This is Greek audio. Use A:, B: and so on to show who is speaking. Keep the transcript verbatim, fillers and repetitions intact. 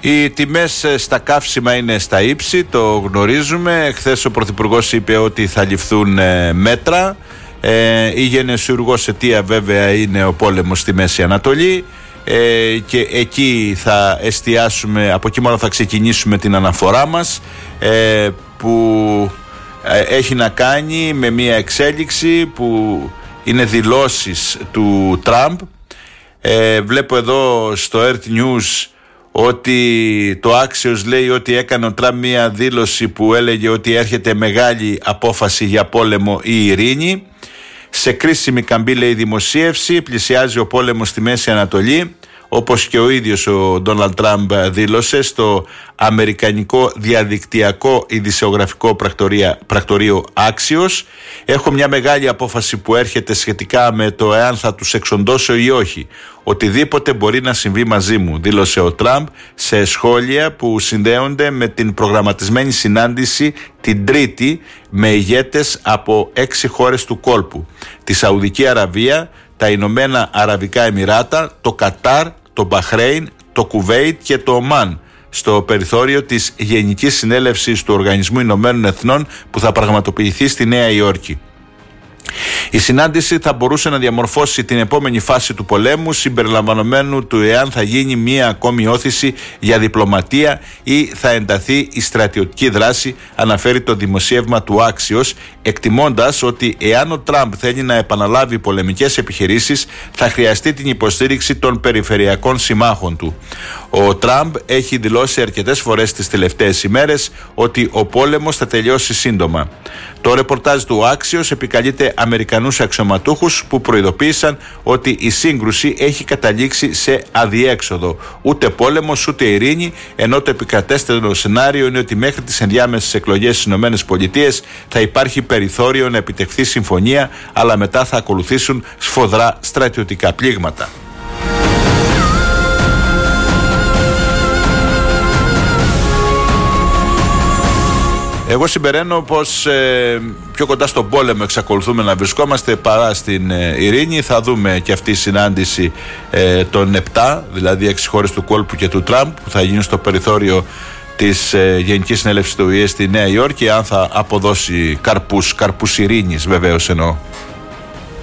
A: Οι τιμές στα καύσιμα είναι στα ύψη, το γνωρίζουμε. Χθες ο Πρωθυπουργός είπε ότι θα ληφθούν μέτρα. Ε, η γενεσιουργός αιτία βέβαια είναι ο πόλεμος στη Μέση Ανατολή, ε, και εκεί θα εστιάσουμε, από εκεί μόνο θα ξεκινήσουμε την αναφορά μας, ε, που έχει να κάνει με μια εξέλιξη που είναι δηλώσεις του Τραμπ. Ε, βλέπω εδώ στο Earth News ότι το Axios λέει ότι έκανε ο Τραμπ μια δήλωση που έλεγε ότι έρχεται μεγάλη απόφαση για πόλεμο ή ειρήνη. Σε κρίσιμη καμπή, λέει, δημοσίευση, πλησιάζει ο πόλεμος στη Μέση Ανατολή, όπως και ο ίδιος ο Ντόναλντ Τραμπ δήλωσε στο αμερικανικό διαδικτυακό ειδησεογραφικό πρακτορείο Axios. Έχω μια μεγάλη απόφαση που έρχεται σχετικά με το εάν θα τους εξοντώσω ή όχι. Οτιδήποτε μπορεί να συμβεί μαζί μου, δήλωσε ο Τραμπ σε σχόλια που συνδέονται με την προγραμματισμένη συνάντηση την Τρίτη με ηγέτες από έξι χώρες του κόλπου: τη Σαουδική Αραβία, τα Ηνωμένα Αραβικά Εμιράτα, το Κατάρ, το Μπαχρέιν, το Κουβέιτ και το Ομάν, στο περιθώριο της Γενικής Συνέλευσης του Οργανισμού Ηνωμένων Εθνών που θα πραγματοποιηθεί στη Νέα Υόρκη. Η συνάντηση θα μπορούσε να διαμορφώσει την επόμενη φάση του πολέμου, συμπεριλαμβανομένου του εάν θα γίνει μία ακόμη όθηση για διπλωματία ή θα ενταθεί η στρατιωτική δράση, αναφέρει το δημοσίευμα του Axios, εκτιμώντας ότι εάν ο Τραμπ θέλει να επαναλάβει πολεμικές επιχειρήσεις, θα χρειαστεί την υποστήριξη των περιφερειακών συμμάχων του. Ο Τραμπ έχει δηλώσει αρκετές φορές τις τελευταίες ημέρες ότι ο πόλεμος θα τελειώσει σύντομα. Το ρεπορτάζ του Axios επικαλείται Αμερικανούς αξιωματούχους που προειδοποίησαν ότι η σύγκρουση έχει καταλήξει σε αδιέξοδο. Ούτε πόλεμος ούτε ειρήνη, ενώ το επικρατέστερο σενάριο είναι ότι μέχρι τις ενδιάμεσες εκλογές στις ΗΠΑ θα υπάρχει περιθώριο να επιτευχθεί συμφωνία, αλλά μετά θα ακολουθήσουν σφοδρά στρατιωτικά πλήγματα. Εγώ συμπεραίνω πως ε, πιο κοντά στον πόλεμο εξακολουθούμε να βρισκόμαστε παρά στην ε, ειρήνη. Θα δούμε και αυτή η συνάντηση ε, των επτά, δηλαδή έξι χώρες του κόλπου και του Τραμπ, που θα γίνει στο περιθώριο της ε, Γενικής Συνέλευσης του Ο Η Ε στη Νέα Υόρκη, αν θα αποδώσει καρπούς, καρπούς ειρήνης βεβαίως εννοώ.